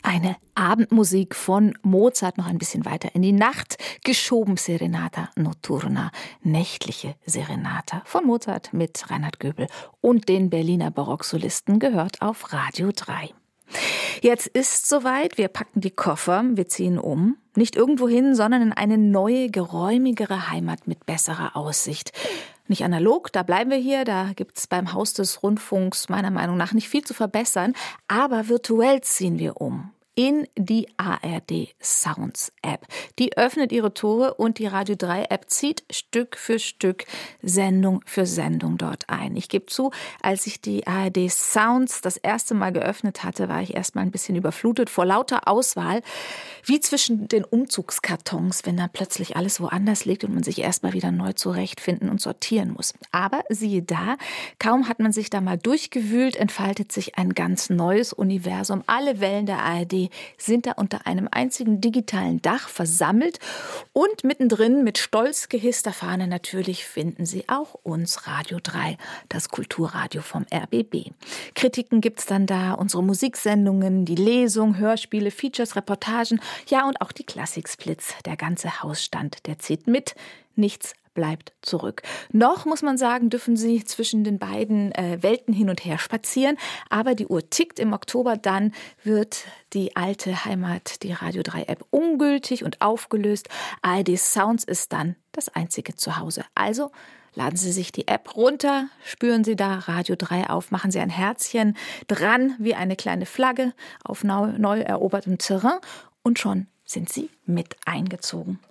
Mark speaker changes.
Speaker 1: Eine Abendmusik von Mozart noch ein bisschen weiter in die Nacht geschoben. Serenata Notturna, nächtliche Serenata von Mozart mit Reinhard Göbel und den Berliner Barocksolisten gehört auf Radio 3. Jetzt ist soweit, wir packen die Koffer, wir ziehen um. Nicht irgendwo hin, sondern in eine neue, geräumigere Heimat mit besserer Aussicht. Nicht analog, da bleiben wir hier, da gibt's beim Haus des Rundfunks meiner Meinung nach nicht viel zu verbessern, aber virtuell ziehen wir um. In die ARD Sounds App. Die öffnet ihre Tore und die Radio 3 App zieht Stück für Stück, Sendung für Sendung dort ein. Ich gebe zu, als ich die ARD Sounds das erste Mal geöffnet hatte, war ich erstmal ein bisschen überflutet vor lauter Auswahl, wie zwischen den Umzugskartons, wenn da plötzlich alles woanders liegt und man sich erstmal wieder neu zurechtfinden und sortieren muss. Aber siehe da, kaum hat man sich da mal durchgewühlt, entfaltet sich ein ganz neues Universum. Alle Wellen der ARD sind da unter einem einzigen digitalen Dach versammelt und mittendrin mit stolz gehisster Fahne natürlich finden Sie auch uns Radio 3, das Kulturradio vom RBB. Kritiken gibt's dann da, unsere Musiksendungen, die Lesung, Hörspiele, Features, Reportagen, ja und auch die Klassiksplits. Der ganze Hausstand, der zieht mit, nichts bleibt zurück. Noch, muss man sagen, dürfen Sie zwischen den beiden Welten hin und her spazieren, aber die Uhr tickt. Im Oktober dann wird die alte Heimat, die Radio 3 App, ungültig und aufgelöst. ARD Sounds ist dann das einzige Zuhause. Also laden Sie sich die App runter, spüren Sie da Radio 3 auf, machen Sie ein Herzchen dran wie eine kleine Flagge auf neu erobertem Terrain und schon sind Sie mit eingezogen.